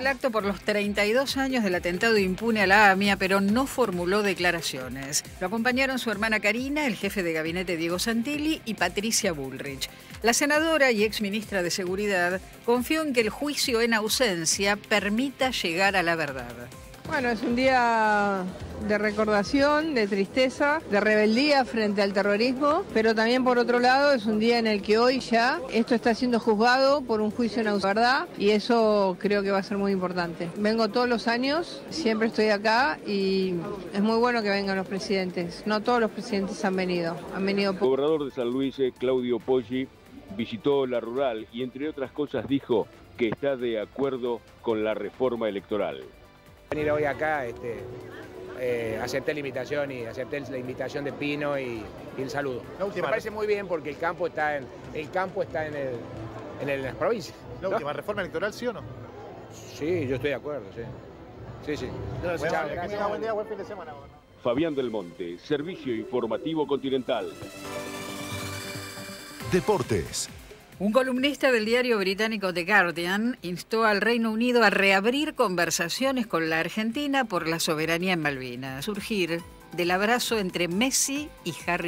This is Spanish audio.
el acto por los 32 años del atentado impune a la AMIA, pero no formuló declaraciones. Lo acompañaron su hermana Karina, el jefe de gabinete Diego Santilli y Patricia Bullrich. La senadora y exministra de Seguridad confió en que el juicio en ausencia permita llegar a la verdad. Bueno, es un día de recordación, de tristeza, de rebeldía frente al terrorismo, pero también por otro lado es un día en el que hoy ya esto está siendo juzgado por un juicio en ausencia, ¿verdad? Y eso creo que va a ser muy importante. Vengo todos los años, siempre estoy acá y es muy bueno que vengan los presidentes. No todos los presidentes han venido El gobernador de San Luis, Claudio Poggi, visitó la rural y entre otras cosas dijo que está de acuerdo con la reforma electoral. Venir hoy acá, acepté la invitación de Pino y el saludo. Me parece muy bien porque el campo está en las provincias. ¿La última reforma electoral, sí o no? Sí, yo estoy de acuerdo, sí. Sí. Gracias. Buen día, buen fin de semana. Fabián del Monte, Servicio Informativo Continental. Deportes. Un columnista del diario británico The Guardian instó al Reino Unido a reabrir conversaciones con la Argentina por la soberanía en Malvinas, a surgir del abrazo entre Messi y Harry